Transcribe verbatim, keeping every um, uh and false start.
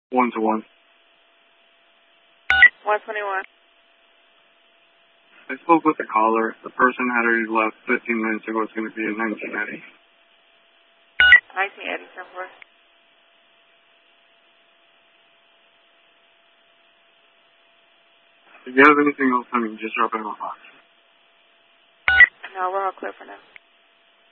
One to one. one twenty-one. I spoke with the caller. The person had already left fifteen minutes ago. It's going to be in nineteen eighty. nineteen eighty, ten four. If you have anything else, I mean, just drop it in my box. No, we're all clear for now.